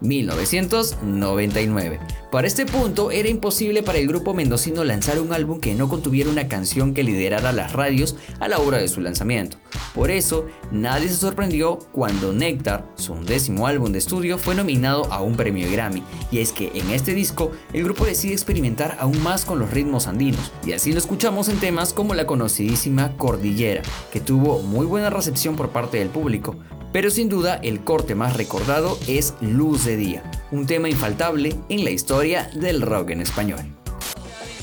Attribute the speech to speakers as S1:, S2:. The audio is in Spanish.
S1: 1999. Para este punto era imposible para el grupo mendocino lanzar un álbum que no contuviera una canción que liderara las radios a la hora de su lanzamiento. Por eso, nadie se sorprendió cuando Néctar, su 11º álbum de estudio, fue nominado a un premio Grammy. Y es que en este disco, el grupo decide experimentar aún más con los ritmos andinos, y así lo escuchamos en temas como la conocidísima Cordillera, que tuvo muy buena recepción por parte del público. Pero sin duda el corte más recordado es Luz de Día, un tema infaltable en la historia del rock en español.